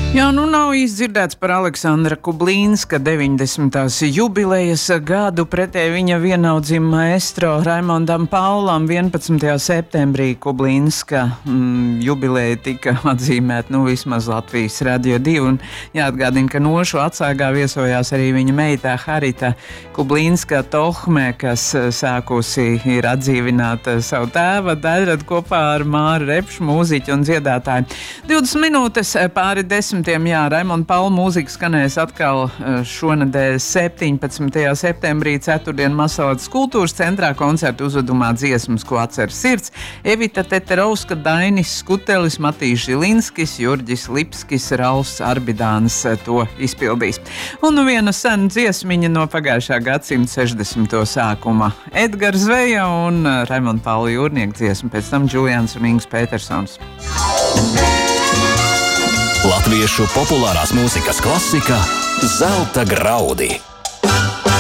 Jā, nav izdzirdēts par Aleksandra Kublīnska 90. jubilejas gadu. Pretēji viņa vienaudzim maestro Raimondam Paulam 11. septembrī Kublīnska jubileja tika atzīmēta vismaz Latvijas Radio 2. Un jāatgādina, ka nošu atsāgā viesojās arī viņa meita Harita Kublīnska Tohme, kas sākusi ir atdzīvināt savu tēva daļradu kopā ar Māru Repšu, mūziķu un dziedātāju. 20 minūtes pāri 10. Jā, Raimonda Paula mūzika skanēs atkal šonedēļ 17. septembrī, ceturtdien Masalotas kultūras centrā koncertu uzvedumā dziesmas, ko atcer sirds. Evita Teterovska, Dainis Skutelis, Matīs Žilinskis, Jurģis Lipskis, Ralfs Arbidāns to izpildīs. Un viena sena dziesmiņa no pagājušā gadsimta 60. sākuma. Edgars Zveja un Raimonda Paula jūrnieku dziesma, pēc tam Džulians un Ings Petersons. Latviešu populārās mūzikas klasika Zelta graudi.